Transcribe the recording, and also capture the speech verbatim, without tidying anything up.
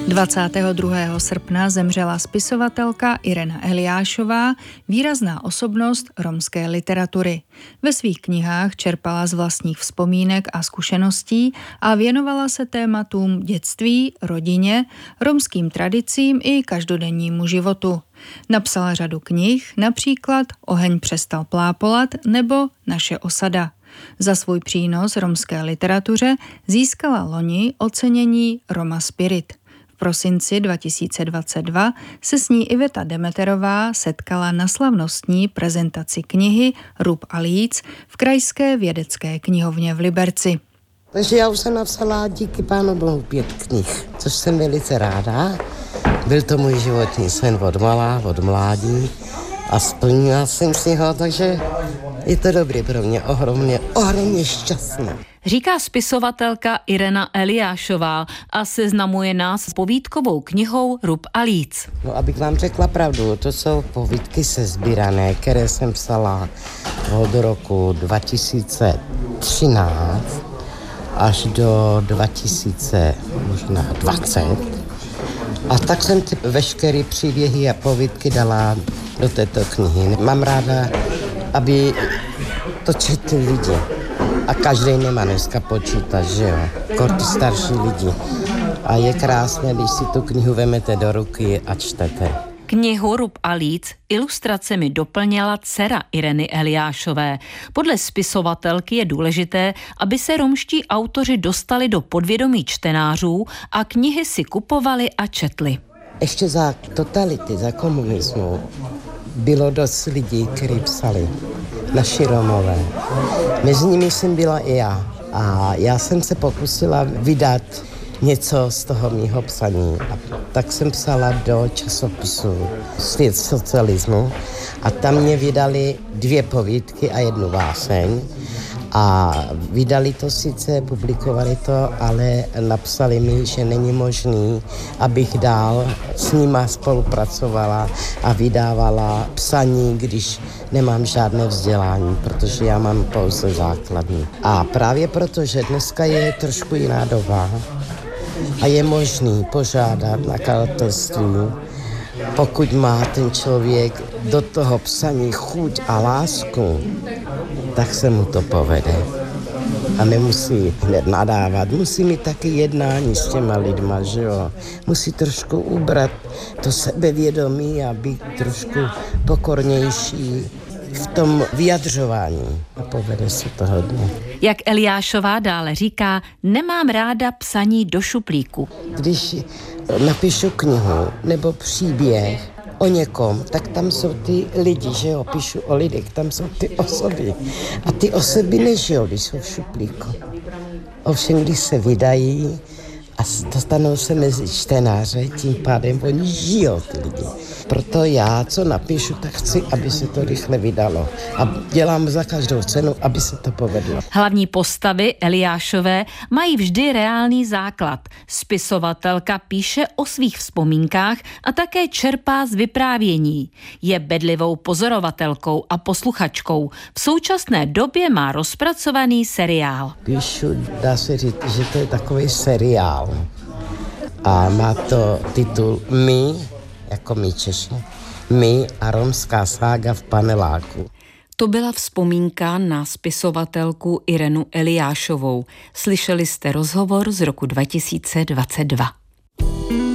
dvacátého druhého srpna zemřela spisovatelka Irena Eliášová, výrazná osobnost romské literatury. Ve svých knihách čerpala z vlastních vzpomínek a zkušeností a věnovala se tématům dětství, rodině, romským tradicím i každodennímu životu. Napsala řadu knih, například Oheň přestal plápolat nebo Naše osada. Za svůj přínos romské literatuře získala loni ocenění Roma Spirit. V prosinci dva tisíce dvacet dva se s ní Iveta Demeterová setkala na slavnostní prezentaci knihy Rub a líc v Krajské vědecké knihovně v Liberci. Takže já už jsem napsala díky Pánu Bohu pět knih, což jsem velice ráda. Byl to můj životní sen od malá, od mládí a splnila jsem si ho, takže je to dobrý pro mě, ohromně, ohromně šťastné. Říká spisovatelka Irena Eliášová a seznamuje nás s povídkovou knihou Rub a líc. No, abych vám řekla pravdu, to jsou povídky sesbírané, které jsem psala od roku dva tisíce třináct až do dva tisíce dvacet. A tak jsem ty veškeré příběhy a povídky dala do této knihy. Mám ráda, aby to četli lidi. A každý nemá dneska počítač, že jo? Kort starší lidi. A je krásné, když si tu knihu vemete do ruky a čtete. Knihu Rub a líc ilustracemi doplněla dcera Ireny Eliášové. Podle spisovatelky je důležité, aby se romští autoři dostali do podvědomí čtenářů a knihy si kupovali a četli. Ještě za totality, za komunismu bylo dost lidí, kteří psali. Naši Romové. Mezi nimi jsem byla i já. A já jsem se pokusila vydat něco z toho mýho psaní. A tak jsem psala do časopisu Svět socialismu a tam mě vydali dvě povídky a jednu váseň. A vydali to sice, publikovali to, ale napsali mi, že není možný, abych dál s nima spolupracovala a vydávala psaní, když nemám žádné vzdělání, protože já mám pouze základní. A právě proto, že dneska je trošku jiná doba a je možný požádat nakladatelství, pokud má ten člověk do toho psaní chuť a lásku, tak se mu to povede. A nemusí hned nadávat, musí mít taky jednání s těma lidma, že jo. Musí trošku ubrat to sebevědomí a být trošku pokornější v tom vyjadřování a povede se to hodně. Jak Eliášová dále říká, nemám ráda psaní do šuplíku. Když napíšu knihu nebo příběh o někom, tak tam jsou ty lidi, že jo, píšu o lidech, tam jsou ty osoby. A ty osoby nežijou, když jsou v šuplíku. Ovšem, když se vydají a dostanou se mezi čtenáře, tím pádem oni žijou ty lidi. Proto já, co napíšu, tak chci, aby se to rychle vydalo. A dělám za každou cenu, aby se to povedlo. Hlavní postavy Eliášové mají vždy reálný základ. Spisovatelka píše o svých vzpomínkách a také čerpá z vyprávění. Je bedlivou pozorovatelkou a posluchačkou. V současné době má rozpracovaný seriál. Píšu, dá se říct, že to je takový seriál. A má to titul My, jako my Češi, My a romská sága v paneláku. To byla vzpomínka na spisovatelku Irenu Eliášovou. Slyšeli jste rozhovor z roku dva tisíce dvacet dva.